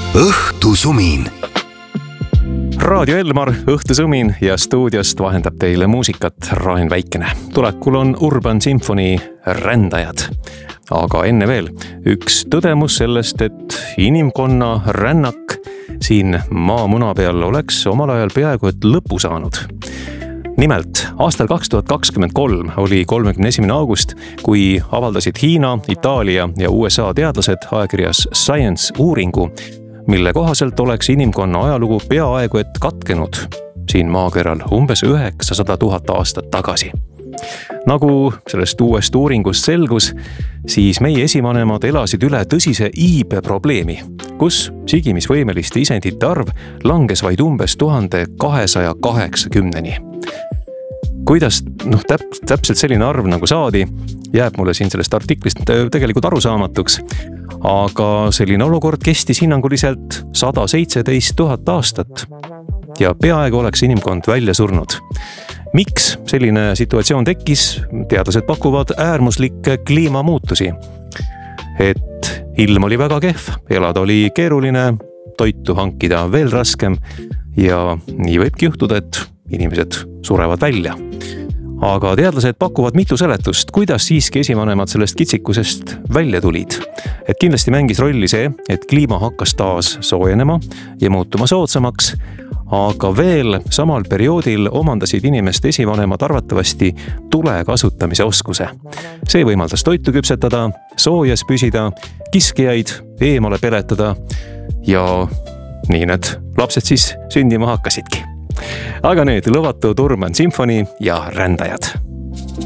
õhtusumin. Raadio Elmar, õhtusumin ja stuudiost vahendab teile muusikat Rain Väikene. Tulekul on Urban Symphony Rändajad. Aga enne veel üks tõdemus sellest, et inimkonna rännak siin maamuna peal oleks omal ajal peaaegu et lõpu saanud. Nimelt, aastal 2023 oli 31. august, kui avaldasid Hiina, Itaalia ja USA teadlased ajakirjas Science uuringu, mille kohaselt oleks inimkonna ajalugu peaaegu et katkenud siin maakeral umbes 900 000 aastat tagasi. Nagu sellest uuest uuringust selgus, siis meie esivanemad elasid üle tõsise iibe probleemi, kus sigimisvõimeliste isendite arv langes vaid umbes 1280-ni. Kuidas täpselt selline arv nagu saadi, jääb mulle siin sellest artiklist tegelikult arusaamatuks, aga selline olukord kestis hinnanguliselt 117 000 aastat ja peaaegu oleks inimkond välja surnud. Miks selline situatsioon tekkis? Teadlased pakuvad äärmuslikke kliimamuutusi. Et ilm oli väga kehv, elada oli keeruline, toitu hankida veel raskem ja nii võibki juhtuda, et inimesed surevad välja. Aga teadlased pakuvad mitu seletust, kuidas siiski esivanemad sellest kitsikusest välja tulid. Et kindlasti mängis rolli see, et kliima hakkas taas soojenema ja muutuma soodsamaks, aga veel samal perioodil omandasid inimeste esivanemad arvatavasti tule kasutamise oskuse. See võimaldas toitu küpsetada, soojas püsida, kiskijaid eemale peletada ja nii need lapsed siis sündima hakkasidki. Aga nüüd lõvatud Urban Symphony ja Rändajad.